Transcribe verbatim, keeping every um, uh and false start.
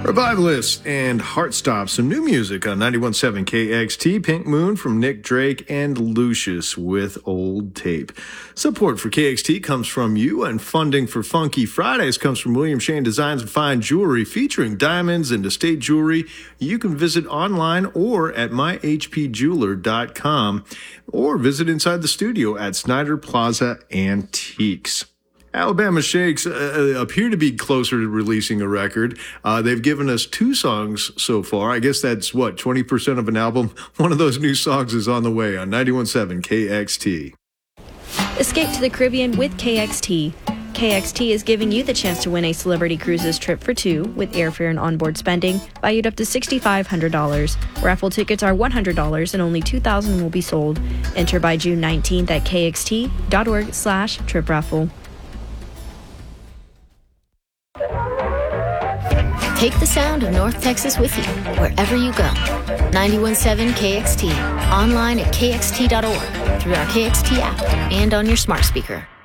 Revivalists and Heartstop, some new music on ninety-one point seven K X T. Pink Moon from Nick Drake and Lucius with Old Tape. Support for K X T comes from you, and funding for Funky Fridays comes from William Shane Designs and Fine Jewelry, featuring diamonds and estate jewelry. You can visit online or at my h p jeweler dot com, or visit inside the studio at Snyder Plaza Antiques. Alabama Shakes uh, appear to be closer to releasing a record. Uh, they've given us two songs so far. I guess that's, what, twenty percent of an album? One of those new songs is on the way on ninety-one point seven K X T. Escape to the Caribbean with K X T. K X T is giving you the chance to win a Celebrity Cruises trip for two with airfare and onboard spending valued up to six thousand five hundred dollars. Raffle tickets are one hundred dollars and only two thousand will be sold. Enter by June nineteenth at kxt.org slash trip raffle. Take the sound of North Texas with you wherever you go. ninety-one point seven K X T, online at k x t dot org, through our K X T app, and on your smart speaker.